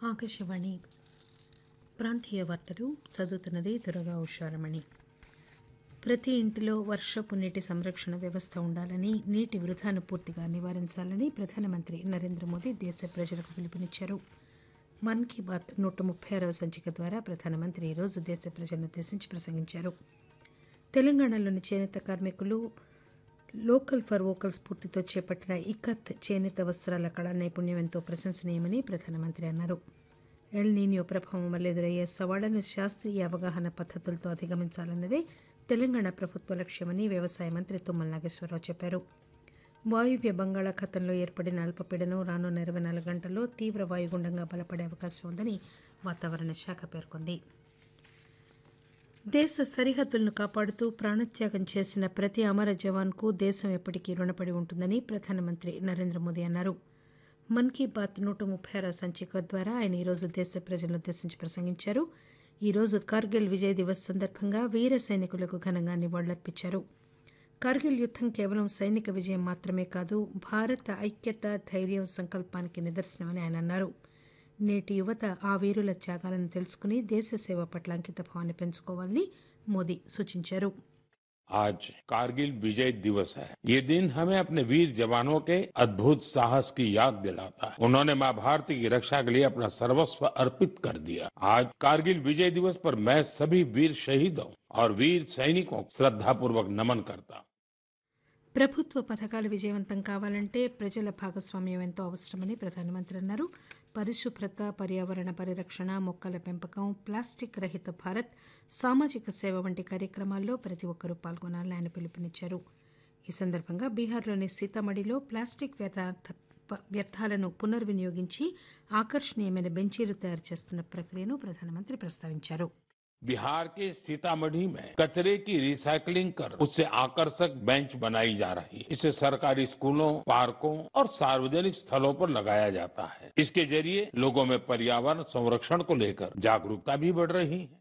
ఆకాశవాణి ప్రాంతీయ వార్తలు చదువుతున్నది దుర్గా ఉషారమణి. ప్రతి ఇంటిలో వర్షపు నీటి సంరక్షణ వ్యవస్థ ఉండాలని, నీటి వృధాను పూర్తిగా నివారించాలని ప్రధానమంత్రి నరేంద్ర మోదీ దేశ ప్రజలకు పిలుపునిచ్చారు. మన్ కీ బాత్ 136వ సంచిక ద్వారా ప్రధానమంత్రి ఈరోజు దేశ ప్రజలనుద్దేశించి ప్రసంగించారు. తెలంగాణలోని చేనేత కార్మికులు లోకల్ ఫర్ వోకల్ స్ఫూర్తితో చేపట్టిన ఇక్కత్ చేనేత వస్త్రాల కళా నైపుణ్యం ఎంతో ప్రశంసనీయమని ప్రధానమంత్రి అన్నారు. ఎల్ నీనియో ప్రభావం వల్ల ఎదురయ్యే సవాళ్లను శాస్త్రీయ అవగాహన పద్దతులతో అధిగమించాలన్నదే తెలంగాణ ప్రభుత్వ లక్ష్యమని వ్యవసాయ మంత్రి తుమ్మల నాగేశ్వరరావు చెప్పారు. వాయువ్య బంగాళాఖాతంలో ఏర్పడిన అల్పపీడనం రానున్న 24 గంటల్లో తీవ్ర వాయుగుండంగా బలపడే అవకాశం ఉందని వాతావరణ శాఖ పేర్కొంది. దేశ సరిహద్దులను కాపాడుతూ ప్రాణత్యాగం చేసిన ప్రతి అమర జవాన్కు దేశం ఎప్పటికీ రుణపడి ఉంటుందని ప్రధానమంత్రి నరేంద్ర మోదీ అన్నారు. మన్ కీ బాత్ 136వ సంచిక ద్వారా ఆయన ఈరోజు దేశ ప్రజలనుద్దేశించి ప్రసంగించారు. ఈరోజు కార్గిల్ విజయ్ దివస్ సందర్భంగా వీర సైనికులకు ఘనంగా నివాళులర్పించారు. కార్గిల్ యుద్దం కేవలం సైనిక విజయం మాత్రమే కాదు, భారత ఐక్యత, ధైర్యం, సంకల్పానికి నిదర్శనమని ఆయన అన్నారు. నేటి యువత ఆ వీరుల త్యాగాలను తెలుసుకుని దేశ సేవ పట్ల అంకితభావాన్ని పెంచుకోవాలని మోదీ సూచించారు. आज कारगिल विजय दिवस है। ये दिन हमें अपने वीर जवानों के अद्भुत साहस की याद दिलाता है। उन्होंने मां भारती की रक्षा के लिए अपना सर्वस्व अर्पित कर दिया। आज कारगिल विजय दिवस पर मैं सभी वीर शहीदों और वीर सैनिकों को श्रद्धापूर्वक नमन करता हूं। ప్రభుత్వ పథకాలు విజయవంతం కావాలంటే ప్రజల భాగస్వామ్యం ఎంతో అవసరమని ప్రధానమంత్రి అన్నారు. పరిశుభ్రత, పర్యావరణ పరిరక్షణ, మొక్కల పెంపకం, ప్లాస్టిక్ రహిత భారత్, సామాజిక సేవ వంటి కార్యక్రమాల్లో ప్రతి ఒక్కరూ పాల్గొనాలని ఆయన పిలుపునిచ్చారు. ఈ సందర్భంగా బీహార్లోని సీతామఢీలో ప్లాస్టిక్ వ్యర్థాలను పునర్వినియోగించి ఆకర్షణీయమైన బెంచీలు తయారు చేస్తున్న ప్రక్రియను ప్రధానమంత్రి ప్రస్తావించారు. बिहार के सीतामढ़ी में कचरे की रिसाइकलिंग कर उससे आकर्षक बेंच बनाई जा रही है। इसे सरकारी स्कूलों, पार्कों और सार्वजनिक स्थलों पर लगाया जाता है। इसके जरिए लोगों में पर्यावरण संरक्षण को लेकर जागरूकता भी बढ़ रही है.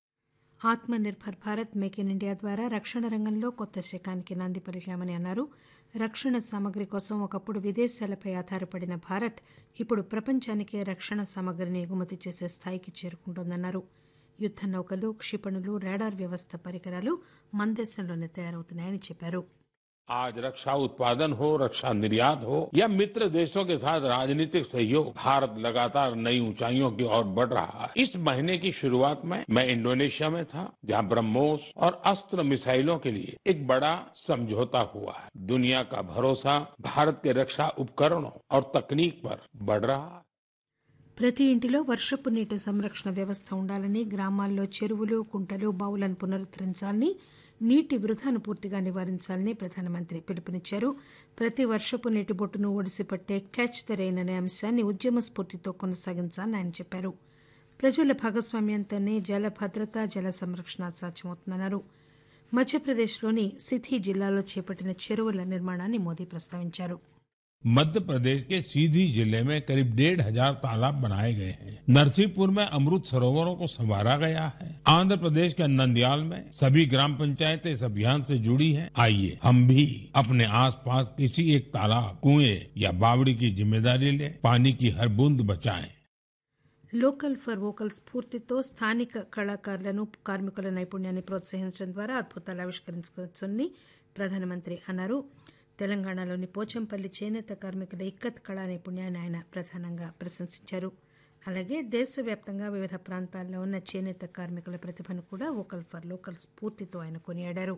ఆత్మ nirbhar Bharat, make in India ద్వారా రక్షణ రంగంలో కొత్త శకానికి నాంది పలికామని అన్నారు. రక్షణ సామగ్రి కోసం ఒకప్పుడు విదేశాలపై ఆధారపడిన భారత్ ఇప్పుడు ప్రపంచానికే రక్షణ సామగ్రిని ఎగుమతి చేసే స్థాయికి చేరుకుంటోందన్నారు. యుద్ద నౌకలు, క్షిపణులు, రాడార్ వ్యవస్థ పరికరాలు మన దేశంలోనే తయారవుతున్నాయని చెప్పారు. आज रक्षा उत्पादन हो, रक्षा निर्यात हो या मित्र देशों के साथ राजनीतिक सहयोग, भारत लगातार नई ऊंचाइयों की ओर बढ़ रहा है. इस महीने की शुरुआत में मैं इंडोनेशिया में था, जहां ब्रह्मोस और अस्त्र मिसाइलों के लिए एक बड़ा समझौता हुआ है. दुनिया का भरोसा भारत के रक्षा उपकरणों और तकनीक पर बढ़ रहा है. ప్రతి ఇంటిలో వర్షపు నీటి సంరక్షణ వ్యవస్థ ఉండాలని, గ్రామాల్లో చెరువులు, కుంటలు, బావులను పునరుద్దరించాలని, నీటి వృధాను పూర్తిగా నివారించాలని ప్రధానమంత్రి పిలుపునిచ్చారు. ప్రతి వర్షపు నీటి బొట్టును ఒడిసిపట్టే క్యాచ్ ద రెయిన్ అనే అంశాన్ని ఉద్యమ స్ఫూర్తితో కొనసాగించాలని ఆయన చెప్పారు. ప్రజల భాగస్వామ్యంతోనే జల భద్రత, జల సంరక్షణ సాధ్యమవుతుందన్నారు. మధ్యప్రదేశ్లోని సిధి జిల్లాలో చేపట్టిన చెరువుల నిర్మాణాన్ని మోదీ ప్రస్తావించారు. मध्य प्रदेश के सीधी जिले में करीब 1,500 तालाब बनाए गए हैं। नरसिंहपुर में अमृत सरोवरों को संवारा गया है। आंध्र प्रदेश के नंदयाल में सभी ग्राम पंचायतें इस अभियान से जुड़ी हैं। आइए हम भी अपने आसपास किसी एक तालाब, कुएं या बावड़ी की जिम्मेदारी लें, पानी की हर बूंद बचाएं. లోకల్ ఫర్ వోకల్ స్ఫూర్తితో స్థానిక కళాకారులను, కార్మికుల నైపుణ్యాన్ని ప్రోత్సహించడం ద్వారా అద్భుతాలు ఆవిష్కరించవచ్చని ప్రధానమంత్రి అన్నారు. తెలంగాణలోని పోచంపల్లి చేనేత కార్మికుల ఇక్కత్ కళా నైపుణ్యాన్ని ఆయన ప్రధానంగా ప్రశంసించారు. అలాగే దేశవ్యాప్తంగా వివిధ ప్రాంతాల్లో ఉన్న చేనేత కార్మికుల ప్రతిభను కూడా వోకల్ ఫర్ లోకల్ స్ఫూర్తితో ఆయన కొనియాడారు.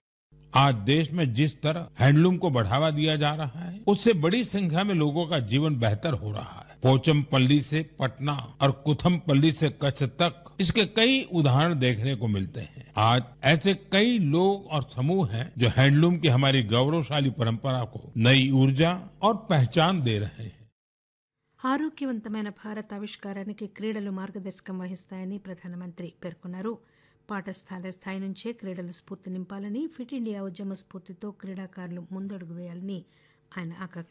आज देश में जिस तरह हैंडलूम को बढ़ावा दिया जा रहा है, उससे बड़ी संख्या में लोगों का जीवन बेहतर हो रहा है. पोचमपल्ली से पटना और कुथमपल्ली से कच्छ तक इसके कई उदाहरण देखने को मिलते हैं. आज ऐसे कई लोग और समूह हैं जो हैंडलूम की हमारी गौरवशाली परंपरा को नई ऊर्जा और पहचान दे रहे हैं. ఆరోగ్యవంతమైన భారత్ ఆవిష్కారానికి క్రీడలు మార్గదర్శకం వహిస్తాయని ప్రధానమంత్రి పేర్కొన్నారు. పాఠశాల స్థాయి నుంచే క్రీడలు స్ఫూర్తి నింపాలని, ఫిట్ ఇండియా ఉద్యమ స్ఫూర్తితో క్రీడాకారులు ముందడుగు వేయాలని ఆయన